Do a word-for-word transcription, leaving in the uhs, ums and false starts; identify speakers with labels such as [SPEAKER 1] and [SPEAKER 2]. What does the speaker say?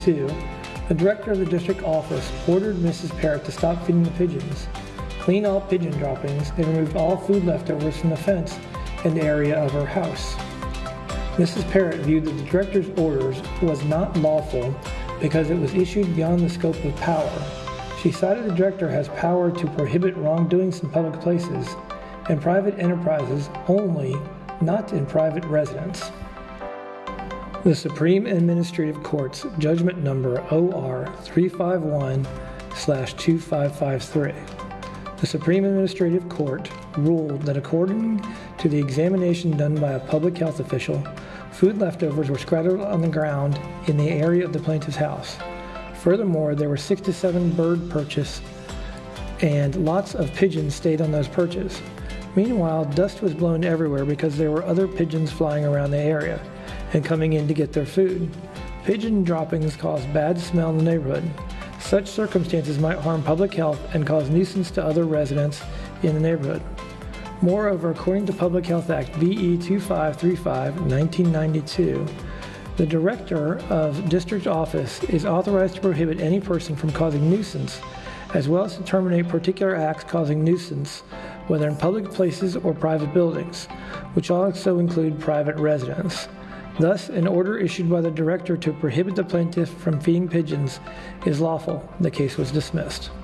[SPEAKER 1] Two, the director of the district office ordered Missus Parrott to stop feeding the pigeons, clean all pigeon droppings, and remove all food leftovers from the fence in the area of her house. Missus Parrott viewed that the director's orders was not lawful because it was issued beyond the scope of power. She cited the director has power to prohibit wrongdoings in public places and private enterprises only, not in private residence. The Supreme Administrative Court's judgment number O R three five one slash two five five three. The Supreme Administrative Court ruled that according to the examination done by a public health official, food leftovers were scattered on the ground in the area of the plaintiff's house. Furthermore, there were six to seven bird perches and lots of pigeons stayed on those perches. Meanwhile, dust was blown everywhere because there were other pigeons flying around the area and coming in to get their food. Pigeon droppings cause bad smell in the neighborhood. Such circumstances might harm public health and cause nuisance to other residents in the neighborhood. Moreover, according to Public Health Act B E two five three five, nineteen ninety-two, the director of district office is authorized to prohibit any person from causing nuisance, as well as to terminate particular acts causing nuisance, whether in public places or private buildings, which also include private residence. Thus, an order issued by the director to prohibit the plaintiff from feeding pigeons is lawful. The case was dismissed.